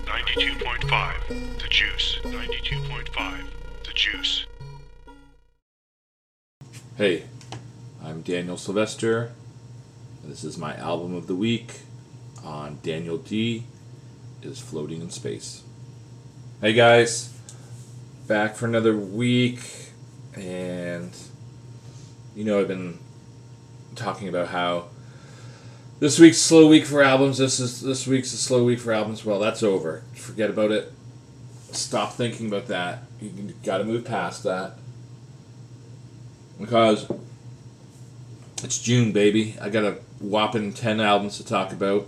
92.5 The Juice. 92.5 The Juice. Hey, I'm Daniel Sylvester. This is my album of the week on Daniel D. is Floating in Space. Hey guys, back for another week, and I've been talking about how this week's a slow week for albums. This week's a slow week for albums. Well, that's over. Forget about it. Stop thinking about that. You got to move past that, because it's June, baby. I got a whopping 10 albums to talk about.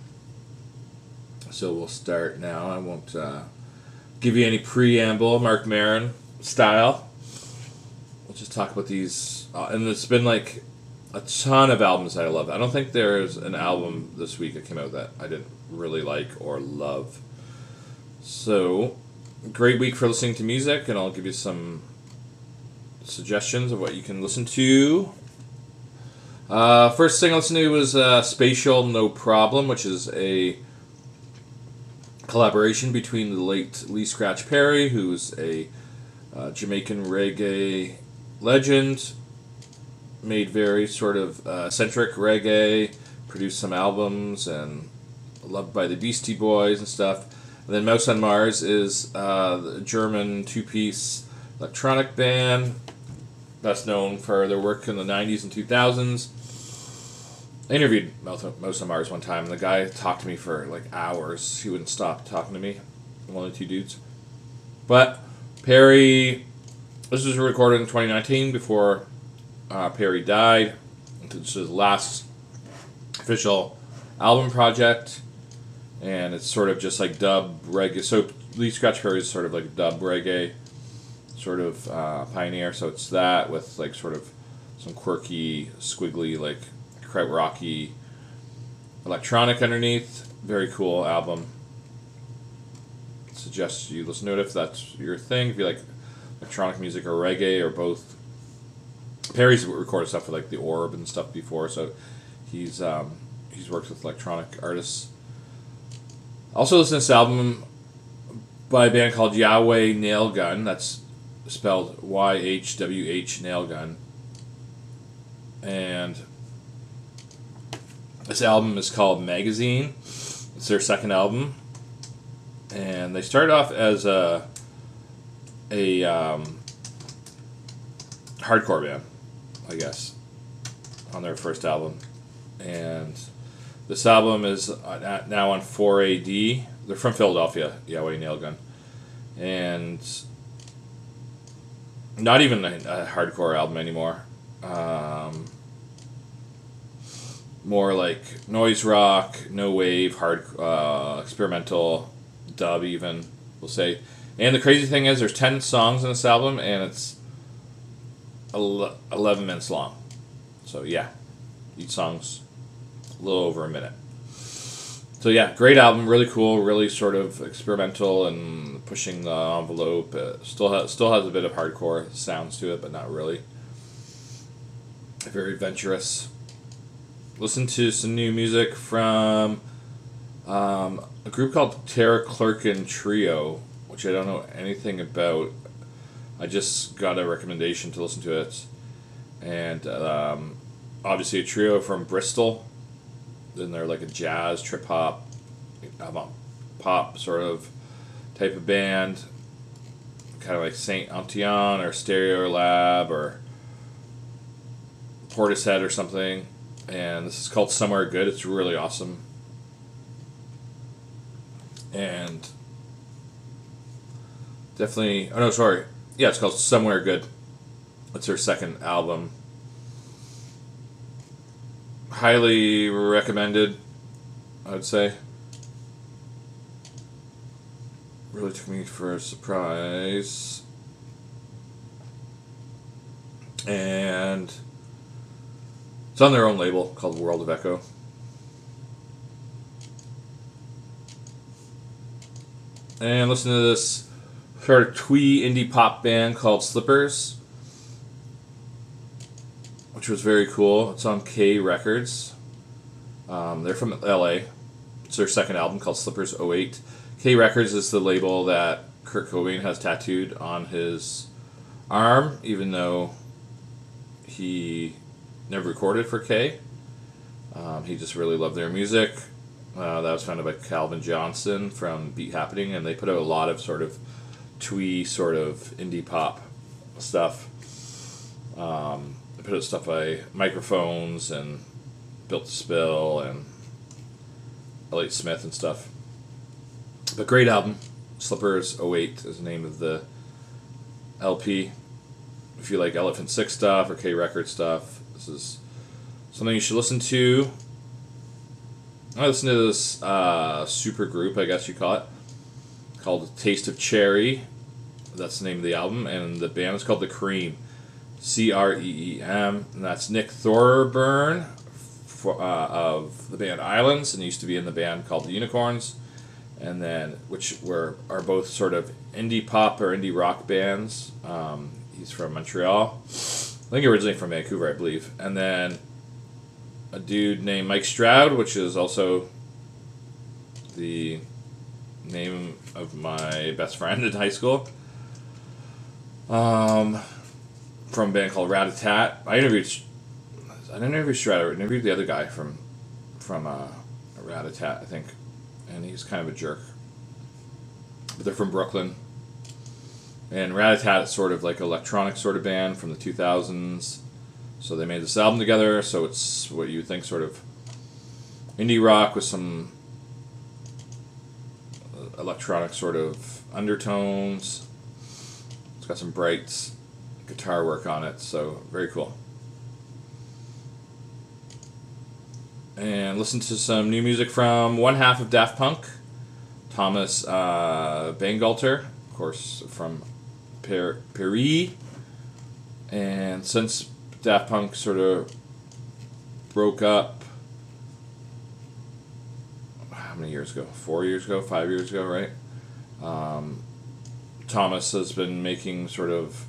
So we'll start now. I won't give you any preamble, Marc Maron style. We'll just talk about these. And it's been like a ton of albums that I love. I don't think there's an album this week that came out that I didn't really like or love. So, great week for listening to music, and I'll give you some suggestions of what you can listen to. First thing I listened to was Spatial No Problem, which is a collaboration between the late Lee Scratch Perry, who's a Jamaican reggae legend, made very sort of eccentric reggae, produced some albums, and loved by the Beastie Boys and stuff. And then Mouse on Mars is the German two-piece electronic band, best known for their work in the 90s and 2000s. I interviewed Mouse on Mars one time, and the guy talked to me for like hours. He wouldn't stop talking to me. One of the two dudes. But Perry, this was recorded in 2019 before Perry died. This is his last official album project, and it's sort of just like dub reggae. So Lee Scratch Perry is sort of like dub reggae, sort of pioneer. So it's that with like sort of some quirky, squiggly, like krautrocky electronic underneath. Very cool album. Suggest you listen to it if that's your thing. If you like electronic music or reggae or both. Perry's recorded stuff for like The Orb and stuff before, so he's worked with electronic artists. Also listen to this album by a band called Yahweh Nailgun. That's spelled YHWH Nailgun. And this album is called Magazine. It's their second album. And they started off as a hardcore band, I guess, on their first album. And this album is now on 4AD. They're from Philadelphia, Yahweh Nailgun. And not even a hardcore album anymore. More like noise rock, no wave, hard, experimental, dub even, we'll say. And the crazy thing is there's 10 songs on this album, and it's 11 minutes long. So yeah, each song's a little over a minute. So yeah, great album, really cool, really sort of experimental and pushing the envelope. Still has a bit of hardcore sounds to it, but not really. Very adventurous. Listen to some new music from a group called Tara Clerkin Trio, which I don't know anything about. I just got a recommendation to listen to it. And obviously a trio from Bristol. Then they're like a jazz, trip-hop, pop sort of type of band. Kind of like Saint Antoine or Stereolab or Portishead or something. And this is called Somewhere Good. It's really awesome. And definitely... Oh, no, sorry. Yeah, it's called Somewhere Good. It's their second album. Highly recommended, I would say. Really took me for a surprise. And it's on their own label called World of Echo. And listen to this sort of twee indie pop band called Slippers, which was very cool. It's on K Records. They're from LA. It's their second album called Slippers '08. K Records is the label that Kurt Cobain has tattooed on his arm, even though he never recorded for K. He just really loved their music. That was founded by Calvin Johnson from Beat Happening, and they put out a lot of sort of twee, sort of indie pop stuff. They put out stuff by Microphones and Built to Spill and Elliott Smith and stuff. But great album. Slippers 08 is the name of the LP. If you like Elephant Six stuff or K Record stuff, this is something you should listen to. I listened to this super group, I guess you call it, called Taste of Cherry. That's the name of the album, and the band is called The Cream, Creem, and that's Nick Thorburn of the band Islands, and he used to be in the band called The Unicorns, and then which are both sort of indie pop or indie rock bands. He's from Montreal. I think originally from Vancouver, I believe, and then a dude named Mike Stroud, which is also the name of my best friend in high school. From a band called Rat-a-Tat. I didn't interview Stroud. I interviewed the other guy from Rat-a-Tat, I think, and he's kind of a jerk. But they're from Brooklyn. And Rat-a-Tat is sort of like an electronic sort of band from the 2000s. So they made this album together, so it's what you think sort of indie rock with some electronic sort of undertones. It's got some bright guitar work on it, so very cool. And listen to some new music from one half of Daft Punk, Thomas Bangalter, of course, from Paris. And since Daft Punk sort of broke up, how many years ago? 4 years ago? 5 years ago, right? Thomas has been making sort of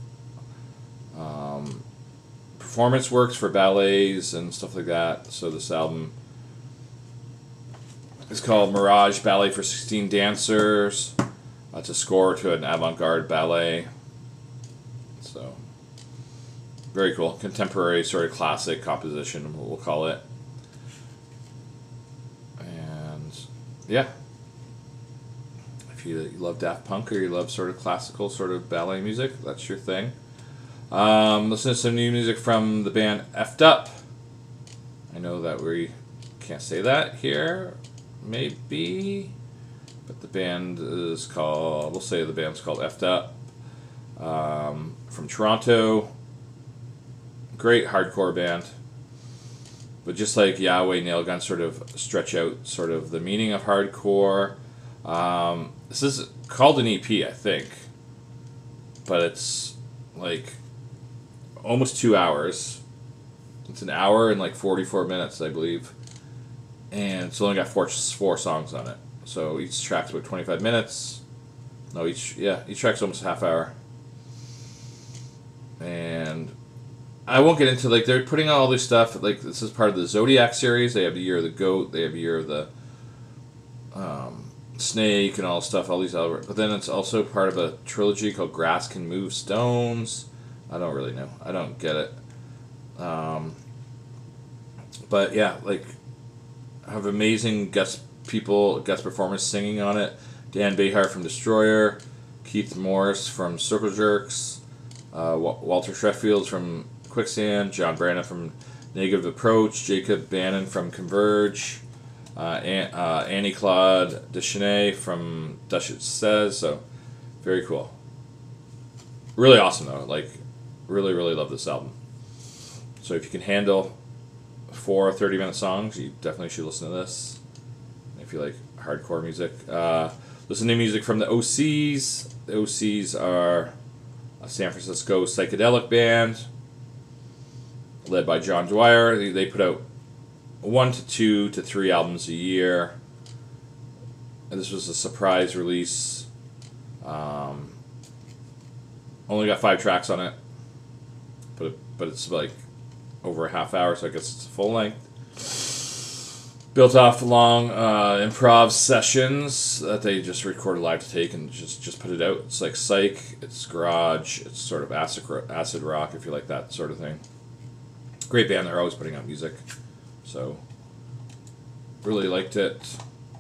performance works for ballets and stuff like that. So this album is called Mirage Ballet for 16 Dancers. It's a score to an avant-garde ballet. So very cool. Contemporary sort of classic composition, we'll call it. And yeah. If you love Daft Punk or you love sort of classical sort of ballet music, that's your thing. Listen to some new music from the band Effed Up. I know that we can't say that here, maybe, but the band is called, we'll say the band's called Effed Up. From Toronto. Great hardcore band. But just like Yahweh Nailgun sort of stretch out sort of the meaning of hardcore. This is called an EP, I think. But it's like almost 2 hours. It's an hour and like 44 minutes, I believe. And it's only got four songs on it. So each track's about 25 minutes. No, each track's almost a half hour. And I won't get into, like, they're putting out all this stuff, like, this is part of the Zodiac series. They have the Year of the Goat, they have the Year of the Snake and all stuff, all these other, but then it's also part of a trilogy called Grass Can Move Stones. I don't really know. I don't get it. But yeah, like, have amazing guest performers singing on it. Dan Behar from Destroyer, Keith Morris from Circle Jerks, Walter Sheffield from Quicksand, John Brandon from Negative Approach, Jacob Bannon from Converge, Annie Claude Deschenay from Duchess Says. So very cool. Really awesome though. Like, really, really love this album. So if you can handle 4 30-minute songs, you definitely should listen to this. If you like hardcore music, listen to music from the OCs. The OCs are a San Francisco psychedelic band led by John Dwyer. They put out 1 to 2 to 3 albums a year. And this was a surprise release. Only got 5 tracks on it, but it's like over a half hour, so I guess it's full length. built off long improv sessions that they just recorded live to take and just put it out. It's like psych, it's garage, it's sort of acid rock, if you like that sort of thing. Great band, they're always putting out music. So, really liked it.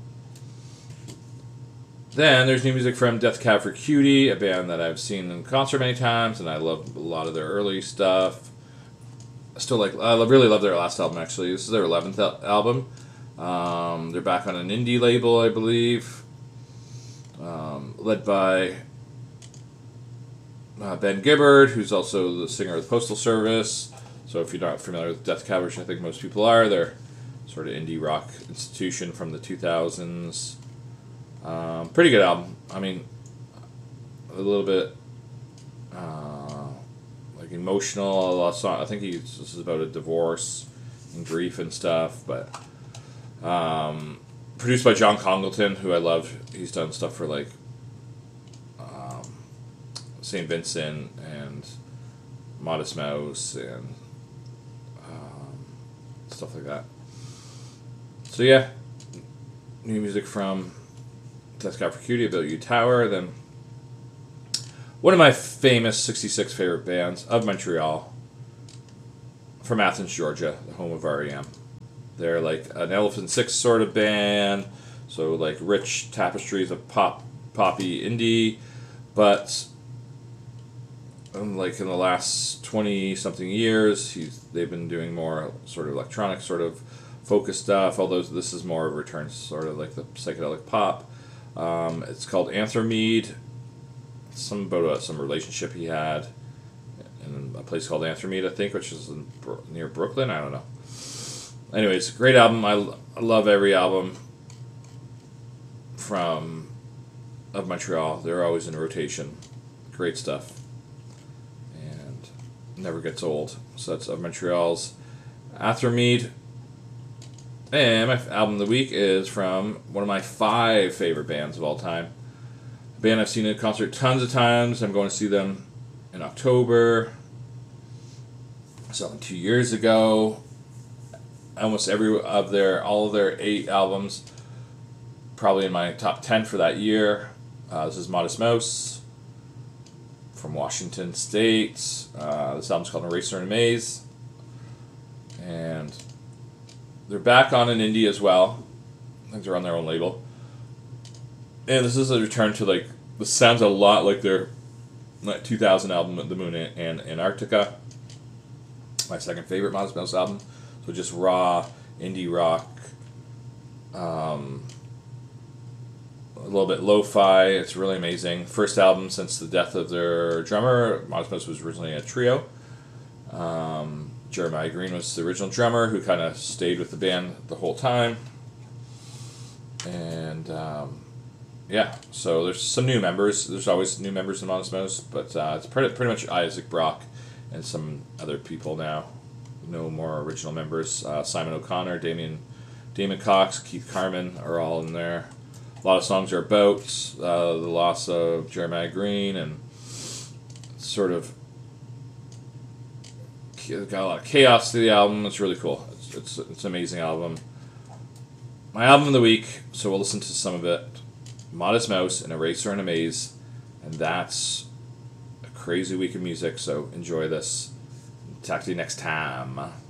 Then there's new music from Death Cab for Cutie, a band that I've seen in concert many times, and I love a lot of their early stuff. I really love their last album, actually. This is their 11th album. They're back on an indie label, I believe, led by Ben Gibbard, who's also the singer of the Postal Service. So if you're not familiar with Death Cab, which I think most people are, they're sort of indie rock institution from the 2000s. Pretty good album. I mean, a little bit like emotional. A lot of song. I think this is about a divorce and grief and stuff, but. Produced by John Congleton, who I love. He's done stuff for like St. Vincent and Modest Mouse and stuff like that. So yeah, new music from Death Cab for Cutie, About You Tower. Then one of my famous '66 favorite bands of Montreal, from Athens, Georgia, the home of REM. They're like an Elephant Six sort of band, so like rich tapestries of poppy indie, but like in the last 20-something years, they've been doing more sort of electronic sort of focused stuff, although this is more of a return to sort of like the psychedelic pop. It's called Anthromede. Some relationship he had in a place called Anthromede, I think, which is near Brooklyn. I don't know. Anyways, great album. I love every album of Montreal. They're always in rotation. Great stuff. And never gets old. So that's of Montreal's Anthromede. And my album of the week is from one of my 5 favorite bands of all time. A band I've seen in concert tons of times. I'm going to see them in October. I saw them 2 years ago. Almost all of their 8 albums, probably in my top 10 for that year. This is Modest Mouse from Washington State. This album's called Eraser and Amaze. And they're back on an indie as well. I think they're on their own label. And this is a return to this sounds a lot like their 2000 album, The Moon and Antarctica. My second favorite Modest Mouse album. So just raw indie rock, a little bit lo-fi. It's really amazing. First album since the death of their drummer. Modest Mouse was originally a trio. Jeremiah Green was the original drummer who kind of stayed with the band the whole time. And yeah, so there's some new members. There's always new members in Modest Mouse, but it's pretty much Isaac Brock and some other people now. No more original members. Simon O'Connor, Damon Cox, Keith Carmen are all in there. A lot of songs are about the loss of Jeremiah Green, and sort of got a lot of chaos to the album. It's really cool. It's an amazing album. My album of the week, so we'll listen to some of it. Modest Mouse and Eraser and Amaze, and that's a crazy week of music, so enjoy this. Talk to you next time.